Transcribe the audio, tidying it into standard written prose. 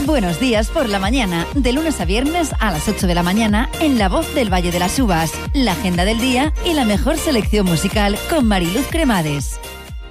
Buenos días por la mañana, de lunes a viernes a las 8 de la mañana en La Voz del Valle de las Uvas, la agenda del día y la mejor selección musical con Mariluz Cremades.